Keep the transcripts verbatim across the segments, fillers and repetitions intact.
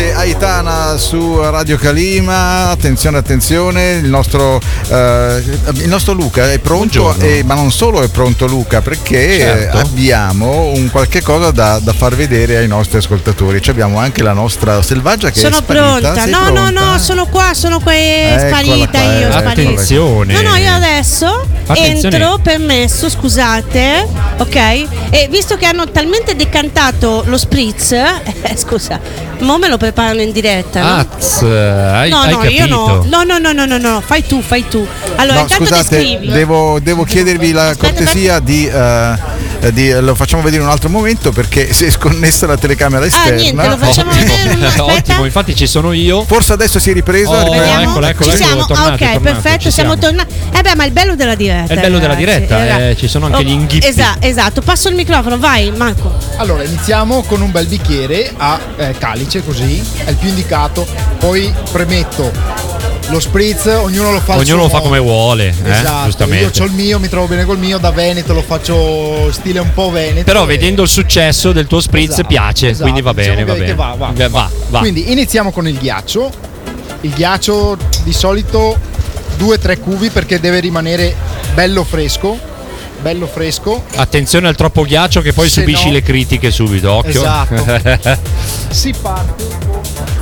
Notte Aitana su Radio Calima. Attenzione, attenzione, il nostro, eh, il nostro Luca è pronto, e, ma non solo è pronto Luca, perché certo. abbiamo un qualche cosa da, da far vedere ai nostri ascoltatori. Cioè abbiamo anche la nostra Selvaggia che sono è sparita. Pronta. Sei No, pronta? no, no, sono qua, sono qua, è sparita qua, io. eh. Sparita. Attenzione. No, no, io adesso Attenzione. entro, permesso, scusate, ok? E visto che hanno talmente decantato lo spritz, eh, scusa, mo me lo preparano in diretta. No? Az, hai, no, hai no, capito? io no. No, no, no, no, no, no, fai tu, fai tu. Allora, No, intanto scusate, descrivi. devo, devo chiedervi la Aspetta, cortesia di, uh, di lo facciamo vedere un altro momento, perché si è sconnessa la telecamera esterna. Ah, niente, lo facciamo Ottimo. vedere. un- Aspetta. Ottimo, infatti ci sono io. Forse adesso si è ripreso. Oh, ripreso. Vediamo. eccola, eccola, Ci eccola, siamo? è tornato, Ah, ok, è tornato, perfetto, ci siamo siamo. tornati. Eh beh, ma è il bello della diretta. È il bello della ragazzi, diretta, ragazzi. eh, ci sono anche Oh, gli inghippi. Esatto, esatto. Passo il microfono, vai, Marco. Allora, iniziamo con un bel bicchiere a eh, calice, così, è il più indicato. Poi premetto lo spritz, ognuno lo fa al Ognuno suo lo fa modo. come vuole, eh, Esatto, giustamente. io ho il mio, mi trovo bene col mio, da Veneto lo faccio stile un po' veneto. Però e- vedendo il successo del tuo spritz Esatto, piace, esatto, quindi va diciamo bene, va che- bene. che va, va, va, va, va. Quindi iniziamo con il ghiaccio. Il ghiaccio di solito due tre cubi perché deve rimanere bello fresco, bello fresco. Attenzione al troppo ghiaccio che poi Se subisci no- le critiche subito, occhio. Esatto. Si parte con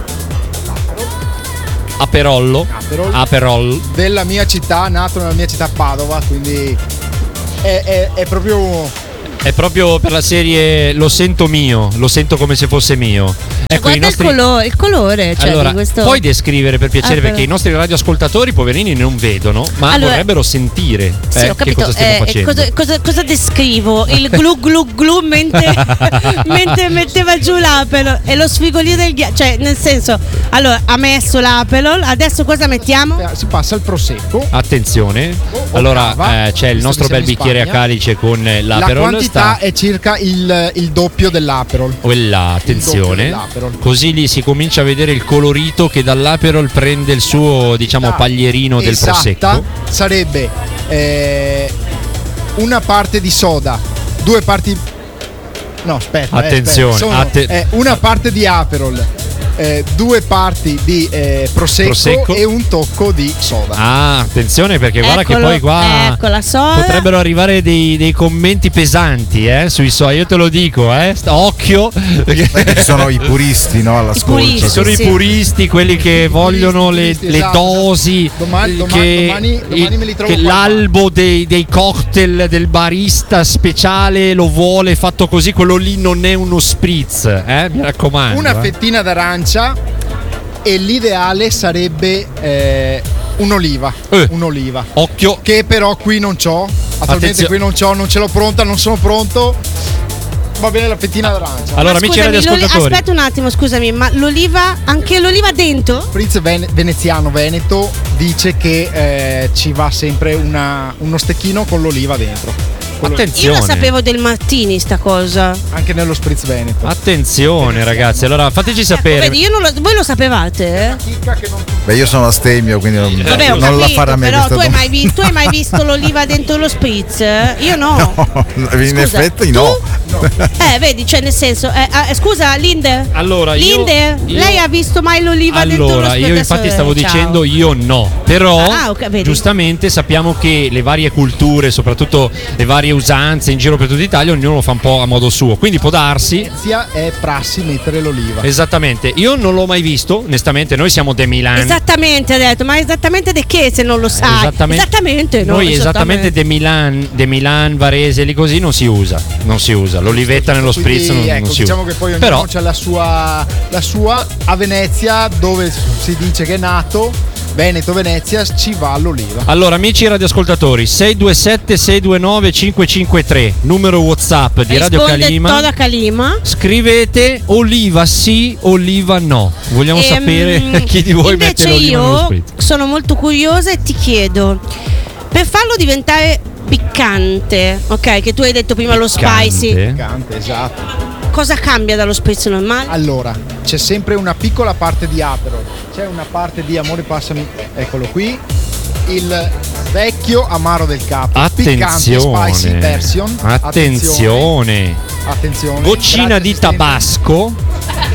Aperollo. Aperol. Aperol. della mia città, nato nella mia città Padova, quindi è, è, è proprio È proprio per la serie lo sento mio, lo sento come se fosse mio. Ecco, Guarda i nostri... il, colore, il colore, cioè allora, di questo. puoi descrivere per piacere, Ah, perché però. i nostri radioascoltatori poverini non vedono, ma Allora- vorrebbero sentire Sì, eh, ho che capito. cosa stiamo eh, facendo. cosa, cosa, cosa descrivo? Il glu glu glu mentre, mentre metteva giù l'Aperol e lo sfigolio del ghiaccio. Cioè, nel senso, allora ha messo l'Aperol, adesso cosa mettiamo? si passa al prosecco. Attenzione, o allora cava, eh, c'è il visto nostro che bel siamo in bicchiere a Spagna. calice con eh, La l'Aperol. quantità sta... è circa il, il doppio dell'Aperol. Quella, attenzione, dell'Aperol. così lì si comincia a vedere il colorito che dall'Aperol prende il suo, diciamo, paglierino del Esatta prosecco. sarebbe eh, una parte di soda, due parti. No, aspetta. eh, Attenzione, aspetta. Sono, atte- eh, una parte di Aperol, eh, due parti di eh, prosecco, Prosecco. e un tocco di soda. Ah, attenzione, perché guarda Eccolo, che poi qua ecco la soda. potrebbero arrivare dei, dei commenti pesanti eh, sui so, io te lo dico, eh, sta- occhio, perché Ci sono i puristi, no, all'ascolto. puristi, ci sono sì. i puristi, quelli che vogliono le, puristi, le esatto. dosi, Domani- doma- che, domani- domani me li trovo che qua. l'albo dei, dei cocktail del barista speciale lo vuole fatto così, quello lì non è uno spritz, eh, mi raccomando. Una eh. fettina d'arancia e l'ideale sarebbe eh, un'oliva. Eh. Un'oliva. Occhio, Che però qui non c'ho. Attualmente Attenzio- qui non c'ho, non ce l'ho pronta, non sono pronto. Va bene la fettina d'arancia. allora Ma amici scusami, l'oli- radioascoltatori, aspetta un attimo, scusami, ma l'oliva, anche l'oliva dentro? Spritz ven- veneziano veneto dice che eh, ci va sempre una- uno stecchino con l'oliva dentro. Quello- Io attenzione. la sapevo del Martini sta cosa. Anche nello spritz veneto. Attenzione ragazzi, allora fateci Ecco, sapere. vedi, io non lo, voi lo sapevate, eh? Chicca che non Beh, io sono astemio, quindi non, Vabbè, ho non la capito, farà a me però questa tu hai, domanda. mai vi- tu hai mai visto l'oliva dentro lo spritz? Io no. No, in Scusa, effetti tu? no. Eh, vedi, cioè nel senso, eh, ah, scusa, Linde. Allora, io- Linde, io- lei ha visto mai l'oliva dentro lo Allora, spritz? io infatti Adesso, stavo eh, ciao. dicendo io no, però Ah, ok, vedi. giustamente sappiamo che le varie culture, soprattutto le varie usanze in giro per tutta Italia, ognuno lo fa un po' a modo suo, quindi può darsi. sia è prassi mettere l'oliva. Esattamente, io non l'ho mai visto, onestamente, noi siamo de Milan. Esattamente, ha detto, ma esattamente di che se non lo sai? Esattamente, Esattamente, no, noi esattamente de Milan, de Milan, Varese, lì così non si usa, non si usa, l'olivetta nello Quindi, spritz non, ecco, non si diciamo usa. che poi ognuno Però c'ha la sua, la sua. A Venezia, dove si dice che è nato, Veneto, Venezia, ci va l'oliva. allora, amici radioascoltatori, sei due sette sei due nove cinque cinque tre, numero WhatsApp di Radio Risponde Calima. Toda Calima. Scrivete oliva sì, oliva no. Vogliamo Ehm, sapere chi di voi mette invece l'oliva nello io spritz. sono molto curiosa e ti chiedo, per farlo diventare piccante, ok, che tu hai detto prima lo Piccante? spicy, Piccante, esatto. cosa cambia dallo spritz normale? Allora, c'è sempre una piccola parte di Aperol, c'è una parte di amore passami, eccolo qui, il vecchio amaro del capo, piccante Attenzione. spicy version. Attenzione. Attenzione. Goccina Grazie, di assistente. tabasco.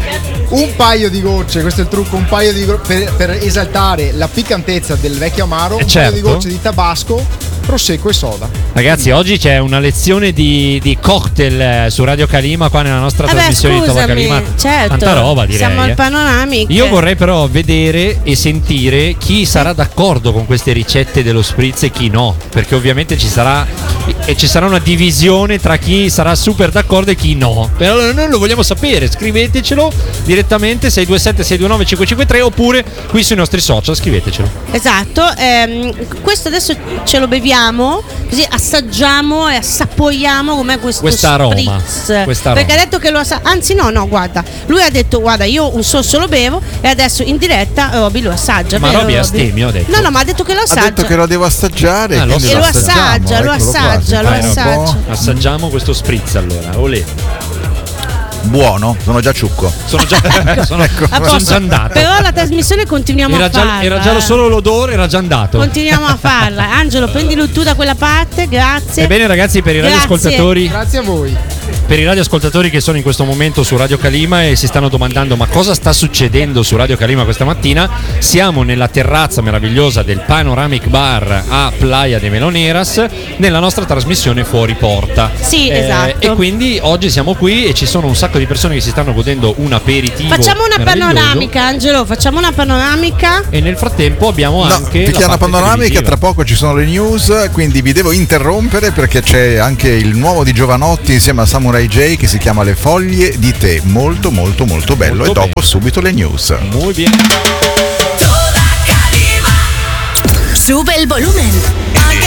un paio di gocce, questo è il trucco, un paio di gocce per, per esaltare la piccantezza del vecchio amaro, eh un certo. paio di gocce di tabasco, prosecco e soda. Ragazzi, oggi c'è una lezione di, di cocktail su Radio Calima qua nella nostra eh beh, trasmissione scusami, di Tova Calima. certo, Tanta roba, direi. Siamo al eh. Panoramic. Io vorrei però vedere e sentire chi sarà d'accordo con queste ricette dello spritz e chi no, perché ovviamente ci sarà e ci sarà una divisione tra chi sarà super d'accordo e chi no. Però noi lo vogliamo sapere, scrivetecelo direttamente sei due sette sei due nove cinque cinque tre oppure qui sui nostri social, scrivetecelo. Esatto, ehm, questo adesso ce lo beviamo, così assaggiamo e assaporiamo com'è questo Questa aroma, spritz. questa aroma. Perché ha detto che lo assaggia, anzi no, no, guarda, lui ha detto guarda io un sorso lo bevo e adesso in diretta Roby lo assaggia. Ma vero, Roby astemio, ha detto. No, no, ma ha detto che lo assaggia. Ha detto che lo devo assaggiare. Ah, lo quindi e lo assaggiamo, assaggia, lo eccolo qua, assaggia, lo sentiamo un po'. assaggia. Assaggiamo questo spritz allora. Olè. Buono, sono già ciucco. Sono già, sono, A sono posto. già andato. Però la trasmissione continuiamo Era a già, farla. era già eh. solo l'odore, era già andato. Continuiamo a farla. Angelo, prendilo tu da quella parte, grazie. Ebbene ragazzi, per i Grazie. radioascoltatori, Grazie a voi. per i radioascoltatori che sono in questo momento su Radio Calima e si stanno domandando ma cosa sta succedendo su Radio Calima questa mattina, siamo nella terrazza meravigliosa del Panoramic Bar a Playa de Meloneras nella nostra trasmissione Fuori Porta. Sì, esatto. E quindi oggi siamo qui e ci sono un sacco di persone che si stanno godendo un aperitivo. Facciamo una meraviglioso. panoramica, Angelo, facciamo una panoramica. E nel frattempo abbiamo No, anche più la che una parte panoramica, televisiva. tra poco ci sono le news, quindi vi devo interrompere perché c'è anche il nuovo di Giovanotti insieme a Samurai J che si chiama Le foglie di tè, molto molto molto bello. Molto e dopo bene. subito le news. Muy bien. Sube el volumen.